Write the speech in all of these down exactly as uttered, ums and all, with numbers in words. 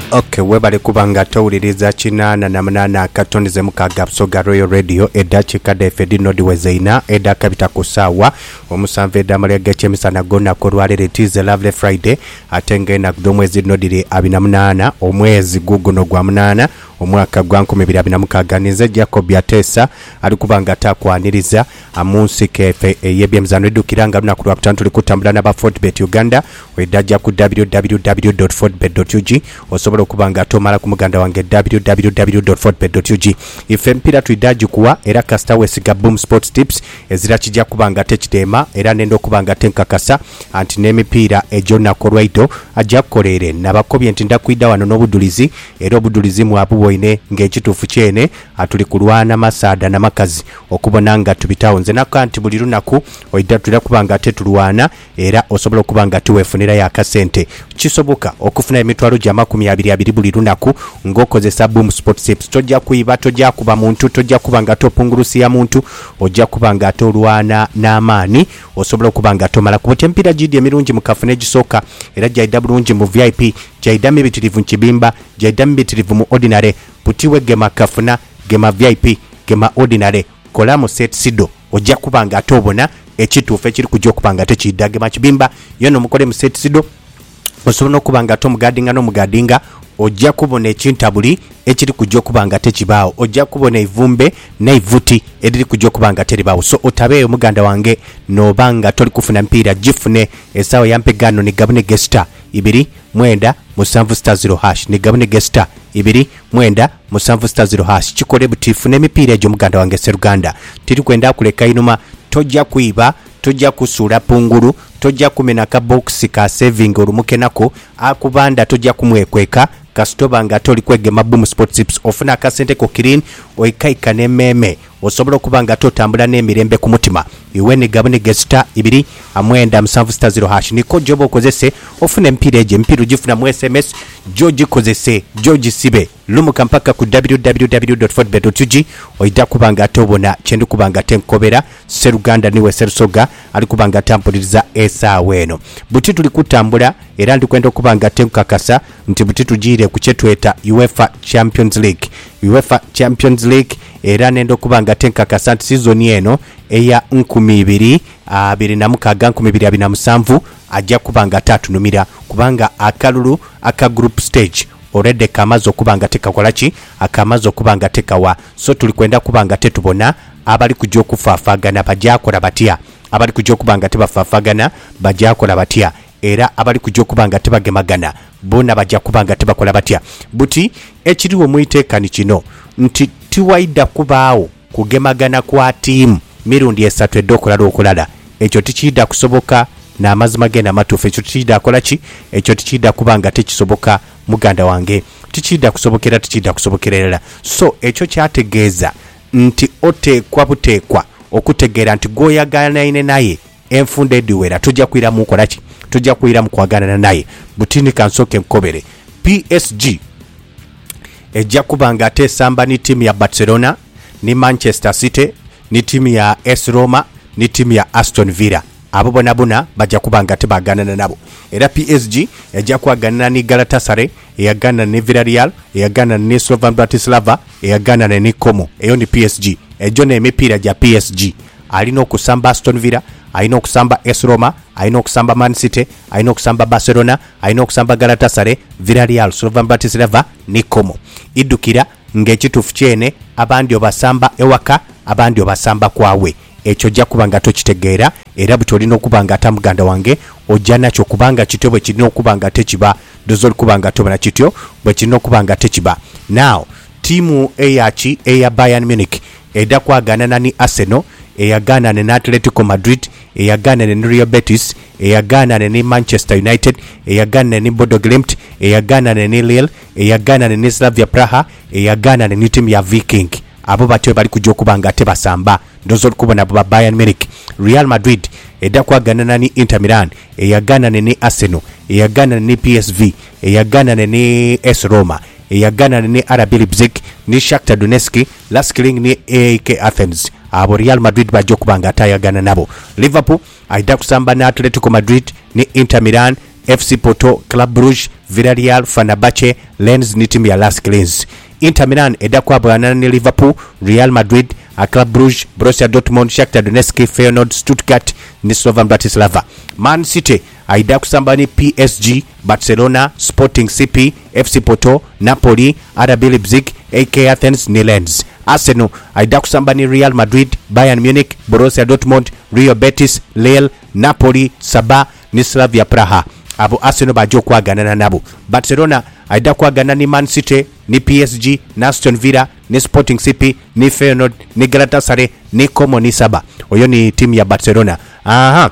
Okay, webale kubanga tawuliriza kinana na munana katonize mukaga Busoga Royal Radio edakika defedi nodi wezeina edakabita kusawa omusanve damalya gechemisana gona korwalere tize Lovely Friday atenge na kudomwezi nodiri abina munana omwezi guguno gwa munana omwaka gwa nkumi bbiri abiri na mukaaga nize Jacob Yatesa ali kubanga takwaniriza amunsi kefe yebyemizano edukiranga lunaku lwa kutano tuli kutambula n'aba Fortbet Uganda wedajja ku w w w dot fortbet dot u g osobola okubanga tomala ku muganda wange w w w dot fortbet dot u g ife mpira tuidaji kuwa era kasita wesiga Boom Sports Tips ezira kijja kubanga tekitema era nendo okubanga tenkakasa anti n'emipiira ejona korwaido ajja kukolere n'abakobye nti ndakwida wano n'obudulizi era obudulizi mwabu ine ngekitufu kyene atuli kulwana masada na makazi okubona nga tubitawo nze nakanti buli lunaku oida tulira kubanga tetulwana era osobola okubanga tuwefunira ya kasente kisoboka okufuna emitwalo gya makumi abiri abiri buli lunaku ng'okozesa Boom Sports Tips tojja kuyiba tojja kuba muntu tojja kubanga topungulusi ya muntu ojja kubanga tolwana n'amaani osobola okubanga tomala ku tempira gidi emirungi mukafune gisoka era jaida bulungi mu V I P jaida mibitirivu nkibimba jaida mibitirivu mu ordinary putiwe gema kafuna gema V I P gema ordinary kola mu set sido ojja kubanga atobona ekituufu ekiri kujja okubanga tekidage makibimba yono mukole mu set sido osobola okubanga atomugadinga n'omugadinga ojja kubona ekintabuli ekiri kujja okubanga tekibaawo ojja kubona ivumbe naivuti eriri kujja okubanga teribaawo so otabeeyo muganda wange nobanga toli kufuna mpiira gifune esawa yampegano ni gabune gesta ibiri mwenda musanvu star zero hash ni gabune gesta ibiri mwenda musanvu star zero hash chikole butifu n'emipiira egyo muganda wange Seruganda tiri kwenda kuleka inuma tojja kuiba tojja kusula punguru tojja kumena ka box ka saving olumukenako akubanda tojja kumwekweka kasitoba nga toli kwegema Boom Sports Tips ofuna akasente ko kirin oikaika ne meme osobola okubanga totambula n'emirembe ku mutima iwe ni gabune gesta ibiri amwenda musanvu star zero hash niko jobo okozese ofuna empire eje mpiru gifuna mu S M S George kozese George sibe lumuka mpaka ku w w w dot fortbet dot u g oida kubanga tobona chendu kubanga tenkobera Seruganda niwe Serusoga ali kubanga tampuliriza esa weno buti tuli kutambula era ndi kwenda kubanga tenkakasa nti buti tujire ku chetweta UEFA Champions League UEFA Champions League era nendo kubanga tenkakasa nti season eno eya nkumi ibiri abiri na mukaaga nkumi ibiri abiri na musanvu ajja kubanga tatunumira kubanga akalulu aka group stage already kamazo kubanga tekakola ki akamazo kubanga tekawa so tuli kwenda kubanga tetubona abali kujja okufaafagana bajakola batya abali kujja kubanga tebafaafagana bajakola batya era abali kujja kubanga tebagemagana bona bajja kubanga tebakola batya buti ekiriwo muiteekani kino nti tiwaida kubaawo kugemagana kwa tiimu mirundi esatu edokola lwokulala ekyo tikida kusoboka na amazima genda matufu ekyo tikida kola ki ekyo tikida kubanga tekisoboka muganda wange tikida kusobokera tikida kusobokerera so ekyo kyategeeza nti oteekwa buteekwa okutegeera nti goyagana ine naye enfunde ediwera tujja kuira mu kola ki tujja kuira mu kwagana naye butini kansoke nkobere P S G ejja kubanga atesamba ni timu ya Barcelona ni Manchester City ni timu ya AS Roma ni timu ya Aston Villa abo bona bona bajja kubanga tebaganana nabo era P S G ejja kwagana ni Galatasaray eyagana ni Villarreal eyagana ni Slovan Bratislava eyagana ni Como eyo ni P S G ejo ne emipiira ja P S G alina okusamba Aston Villa alina okusamba AS Roma alina okusamba Man City alina okusamba Barcelona alina okusamba Galatasaray Villarreal Slovan Bratislava ni Como idukira ng'ekituufu kyene abandi obasamba ewaka abandi obasamba kwawe ekyo jja kubanga tokitegeera era buti olina okubanga atamuganda wange ojja nakyo kubanga kityo bwe kirina okubanga tekiba dozo okubanga tobona kityo bwe kirina okubanga tekiba now tiimu eyaki eya Bayern Munich edda kwaganana ni Arsenal eyagana ne Atletico Madrid eyagana ne Real Betis eyagana ne Manchester United eyagana ne Bodo Glimt eyagana ne Lille eyagana ne Slavia Praha eyagana ne timu ya Viking abo batyo bali kujja okubanga tebasamba ndozo kubona ba Bayern Munich Real Madrid edda kwaganana ni Inter Milan eyagana ne Arsenal eyagana ne P S V eyagana ne AS Roma eyagana ne R B Leipzig ni Shakhtar Donetsk Lask Linz ni A E K Athens abo Real Madrid bajja kubanga atayagana nabo Liverpool aida kusamba na Atletico Madrid ni Inter Milan F C Porto, Club Brugge, Villarreal, Fenerbahce, Lens ni timu ya Las Clins. Inter Milan edda kwabwana ne Liverpool, Real Madrid, Club Brugge, Borussia Dortmund, Shakhtar Donetsk, Feyenoord, Stuttgart ni Slovan Bratislava. Man City aida kusamba ni P S G, Barcelona, Sporting C P, F C Porto, Napoli, R B Leipzig, A K Athens ni Lens. Arsenal aida kusamba ni Real Madrid, Bayern Munich, Borussia Dortmund, Real Betis, Lille, Napoli, Sabah ni Slavia Praha. Abo Arsenal bajo kwagana nabo. Barcelona aida kwagana ni Man City, ni P S G, na Aston Villa, ni Sporting C P, ni Feyenoord, ni Galatasaray, ni Como ni Sabah. Oyo ni timu ya Barcelona. Aha.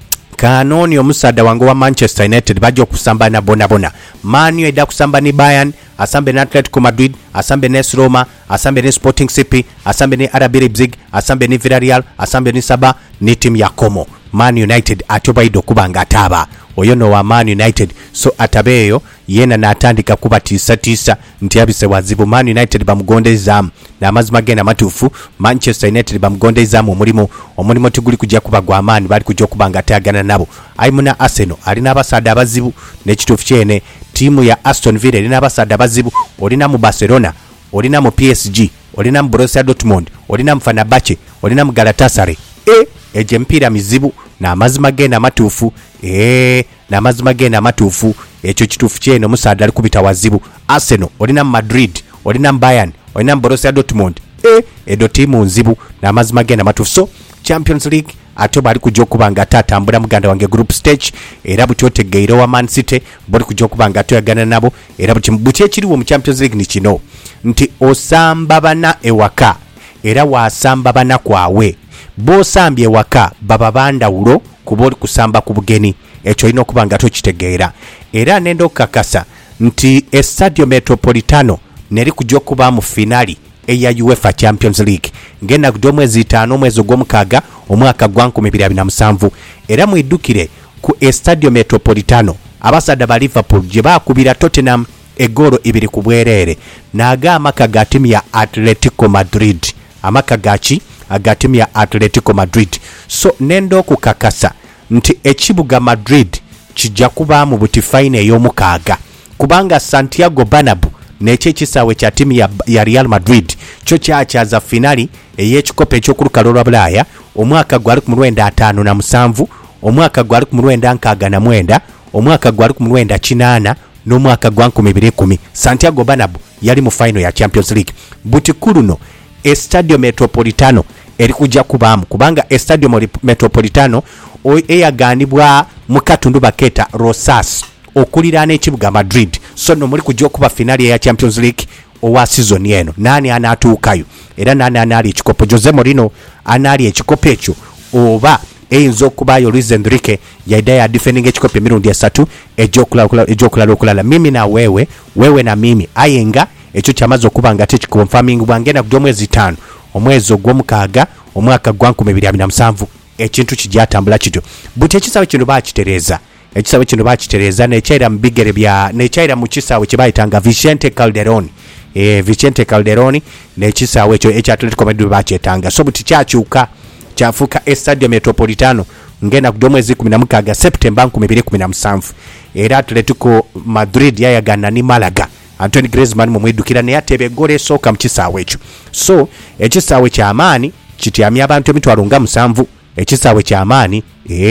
Kanoni omusada wangu wa Manchester United bajo kusamba na bona bona. Man U aida kusamba ni Bayern, asambe na Atletico Madrid, asambe na Roma, asambe ni Sporting C P, asambe ni R B Leipzig, asambe ni Villarreal, asambe ni Sabah, ni timu ya Como. Man United atobaido kubanga ataba. Oyo no wa Man United. So atabeyo yena natandika kuba tisa tisa nti abise wazibu. Man United bamugonde izamu na amazima gena matufu. Manchester United bamugonde izamu omulimo omulimo tuguli kujja kuba gwa Man bali kujja kubanga atagana nabo. Aimuna Arsenal alina abasada abazibu n'ekitufu kyene. Timu ya Aston Villa alina abasada abazibu. Olina mu Barcelona, olina mu P S G, olina mu Borussia Dortmund, olina mu Fenerbahce, olina mu Galatasaray. E eje mpira mizibu na amazima gena matufu. Eh na amazima gena matufu ekyo kitufu kyene omusada ali kubita wazibu. Arsenal olina Madrid, olina Bayern, olina Borussia Dortmund. Eh edo timu nzibu na amazima gena matufu. So Champions League ato bali kujja kubanga tatambula muganda wange group stage era butyote geiro wa Man City bali kujja kubanga toyagana nabo era buti ekiriwo mu Champions League ni kino nti osamba bana ewaka era wasamba bana kwawe bo sambye waka baba bandawulo kuboli kusamba ku bugeni ekyo ino kubanga tokitegeera era nendo kakasa nti Estadio Metropolitano neri kujja kuba mu finali eya UEFA Champions League ngenda kudo mwezi tano mwezi gw'omukaga omwaka gwa nkumi bbiri na musanvu era mwidukire ku Estadio Metropolitano abasada ba Liverpool gye bakubira Tottenham egoro ibiri ku bwerere naga amaka ga timu ya Atletico Madrid amaka gachi aga timu ya Atletico Madrid. So nendo kukakasa nti ekibuga Madrid kijja kuba mu butifaine ey'omukaga kubanga Santiago Bernabeu neche kisawe kya timu ya, ya Real Madrid kyo kyakyaza finali ey'ekikopo eky'okulukalwa lwa Bulaaya omwaka gwali ku mulwenda ataano na musanvu, omwaka gwali ku mulwenda nkaaga na mwenda, omwaka gwali ku mulwenda kinaana n'omwaka gwa nkumi bbiri kumi. Santiago Bernabeu yali mu final ya Champions League. Butikulu no Estadio Metropolitano eri kujja kubaamu kubanga Estadio Metropolitano eyaganibwa mu katundu baketa Rosas okuliraana ekibuga Madrid. So no muri kujja kuba finali ya Champions League owa season yeno. Nani anatuukayo era nani anali ekikopo? Jose Mourinho anali ekikopo ekyo oba eyinza okubayo Luis Enrique yaida ya defending ekikopo emirundi esatu ejokulala ejokulala okulala. Mimi na wewe wewe na mimi ayenga ekyo kyamaze okuba nga tekikonfirming bwangenda ku mwezi tano omwezi ogw'omukaga omwaka gwa nkumi bbiri na musanvu ekintu kijatambula kityo. Buti ekisawe kino bakitereza ekisawe kino bakitereza nekyaira mu bigere bya nekyaira mu kisawe kye bayitanga Vicente Calderón. Eh Vicente Calderón nekisawe ekyo ekya Atletico Madrid bakyetanga. So buti kyakyuka kyafuka Estadio Metropolitano ngenda ku mwezi kumi na mukaga September nkumi bbiri kumi na musanvu era Atletico Madrid yayagana ni Malaga. Anthony Griezmann mu mwidukira ne yatebe gole soka mu kisawe ekyo. So ekisawe ky'amaani kityamya abantu emitwalo nga musanvu. Ekisawe ky'amaani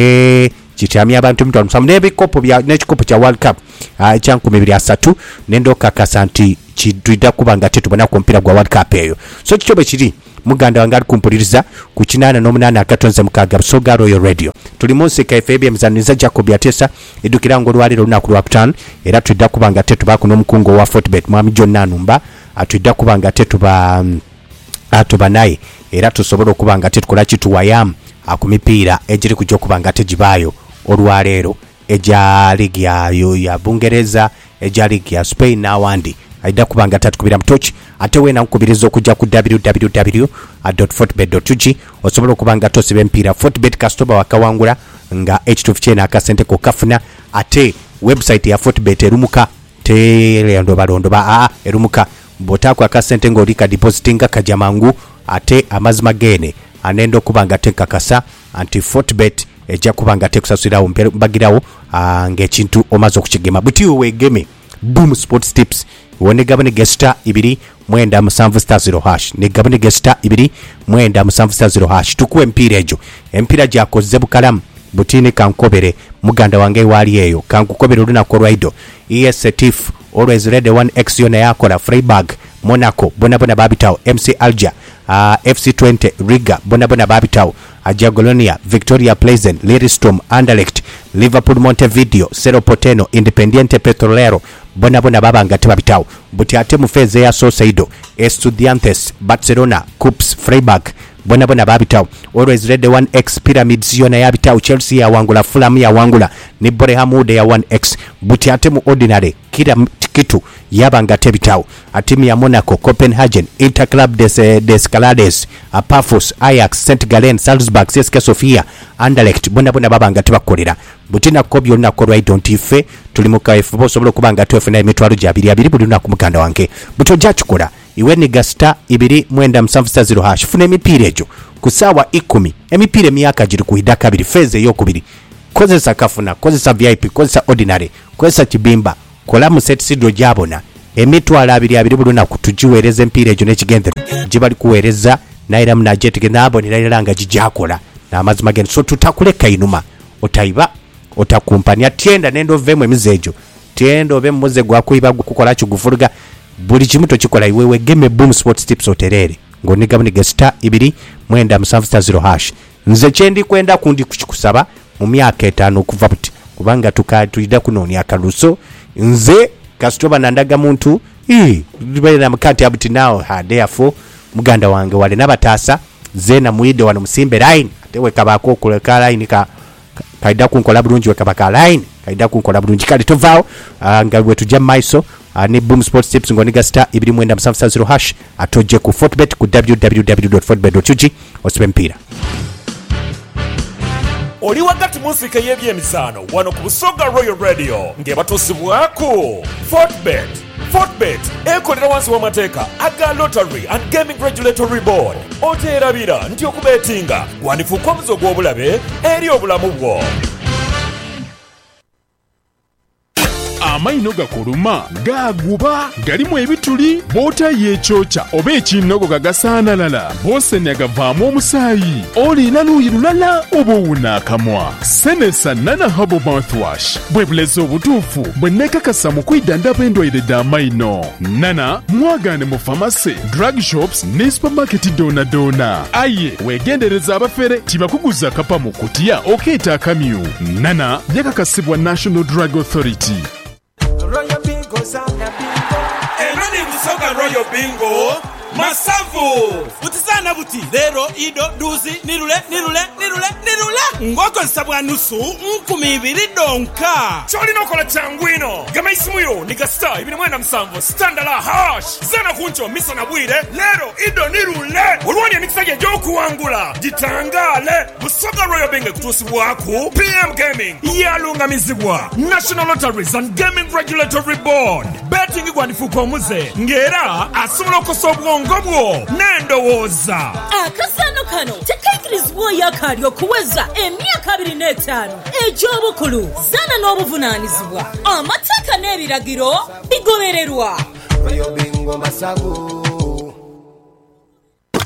eh kityamya abantu emitwalo musanvu n'ebikopo bya n'ekikopo kya World Cup ekya nkumi bbiri asatu nendo kakasa nti kidwida kubanga tetubona ku mpira gwa World Cup eyo. So kikyo bwe kiri muganda wange ali kumpuliriza ku kinaana n'omunaana akatonze mukaga Busoga Royal Radio. Tuli munsi ka F B mzaniza Jacob Yatesa edukira ngo lwaliro lunaku lwa kutaano era twidda kubanga tetuba kuno mukungo wa Fortbet mwami John Nanumba atwidda kubanga tetuba atuba naye era tusobola okubanga tetukola kituwayamu akumipiira ejiri kujja kubanga tejibayo olwalero eja ligi ya, ya Bungereza eja ligi ya Spain n'awandi aida kubanga tatukubira mtochi ate wena nkubirizo kujja ku w w w dot fortbet dot g osobola okubanga tosibe mpira Fortbet customer wakawangula nga ekitufu kyena akasente ko kafuna ate website ya Fortbet erumuka te ndo balondo ba a erumuka botako akasente ngolika depositinga kajamangu ate amazima gene anendo kubanga tekakasa anti Fortbet ejja kubanga tekusasira mbagirawo uh, ng'ekintu omaze okukigema buti weegeme Boom Sports Tips wone gabane gesta ibiri mwenda musanvu star zero hash ne gabane gesta ibiri mwenda musanvu star zero hash tukuwe mpira ejo empira gyakoze bukalamu butine kankobere muganda wange wali eyo kankukobere oluna korwaido E S Tif always ready one X yona yakola Freiburg Monaco bona bona babitao M C Alger uh, F C twenty Riga bona bona babitao Ajagolonia Victoria Pleasant Lyristrom Anderlecht Liverpool Montevideo Cerro Porteño Independiente Petrolero bona bona babanga tebabitao buti ate mufeze ya Sosaido Estudiantes Barcelona Cups Freiburg bona bona babitao always ready one X Pyramids yona yabitao Chelsea ya wangula Fulham ya wangula ni Borehamude ya one X buti ate mu ordinary kila kitu yabanga tebitao atimu ya Monaco Copenhagen Interclub des des Calades Pafos Ajax Saint Gallen Salzburg C S K A Sofia Anderlecht bona bona babanga tebakolera butina kobyo na korwa idontife tulimuka F boso bolo kubanga twelve na emitwalo jabiri abiri buli na kumuganda wange buto jachukura iwe ni gasta ibiri mwenda musanvu star zero hash fune emipira ejo kusawa ikumi emipira myaka jiri kuhida kabiri feze yokubiri kozesa kafuna kozesa V I P kozesa ordinary kozesa kibimba kola mu set sidro jabona emitwalo abiri abiri buli na kutujiwereza empira ejo n'ekigende jibali kuwereza naira mna jet genabo niranga jijakola na amazima gen so tutakuleka inuma otaiba otakumpania tienda nendo vemwe emizejo tiendo vemwe muze gwakuiba gukola chugufuruga buli kimuto kikola iwewe game Boom Sports Tips oterere ngoniga buni gesta ibiri mwenda musanvu star zero hash nze chendi kwenda kundi kuchikusaba mu myaka etano kuva buti kubanga tukatuida kunoni akaluso nze kastoba nandaga muntu eh libaira mkati abuti nao ha therefore muganda wange wale nabatasa zena muide wano musimbe line atewe kabako kuleka line ka kaida kunkola bulungi wekabaka line kaida kunkola bulungi kali tovao uh, ngabwe tujja maiso uh, ni Boom Sports Tips ngoniga star ibiri mwenda musanvu star zero hash atoje ku Fortbet ku w w w dot fortbet dot u g osipempira oli wakati musika y'ebyemisano wano ku Busoga Royal Radio ngebatusibwako Fortbet. Fortbet ekolera wansi w'amateeka aga Lottery and Gaming Regulatory Board oteerabira nti okubetinga gwanifuuka omuzo gw'obulabe eri obulamu bwo. Amaino gakuluma gaguba galimu ebituli bota yechocha oba ekinogo gagasaana lala bose nyagavaamu omusaayi olina luuyi lulala oba owunaakamwa senesa nana habo mouthwash bwe bulezi obutuufu bwe neekakasa mu kwidandaba endwaire d'amaino nana mwagaane mu famasi drug shops ne supermarket doona doona aye weegendereza abafere tibakuguza kapa mu kutiya okeeta akamyu nana yakakasibwa National Drug Authority. Enani Busoga Royal Bingo Masavu Utisana buti Zero, Ido, Duzi, Nirule, Nirule, Nirule, Nirule Ngoko nsabwa nusu nkumi ibiri donka Choli nokola changwino Gama isimuyo Niga star ibini mwenda msamvo Standala hash Zana kuncho misa na bwire Lero, Ido, Nirule Ulwani ya nikisage joku wangula Jitangale Busoga Royal Bingo kutusi waku P M Gaming Yalunga mizibwa National Lotteries and Gaming Regulatory Board Betting igwanifu kwa muze Ngera asumulo kosobwa ngobwo nendo woza akasano kano tekaikirizibwa yakalyo kuweza emyaka abiri n'etaano egy'obukulu zana n'obuvunaanyizibwa amateeka n'ebiragiro bigobererwa. Royal Bingo Masavu